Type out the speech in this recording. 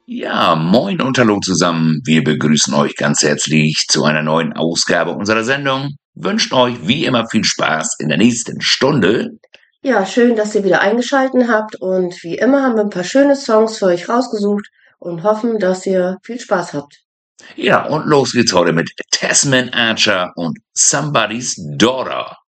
Ja, moin und hallo zusammen. Wir begrüßen euch ganz herzlich zu einer neuen Ausgabe unserer Sendung. Wünschen euch wie immer viel Spaß in der nächsten Stunde. Ja, schön, dass ihr wieder eingeschaltet habt und wie immer haben wir ein paar schöne Songs für euch rausgesucht und hoffen, dass ihr viel Spaß habt. Ja, und los geht's heute mit Tasman Archer und Somebody's Daughter.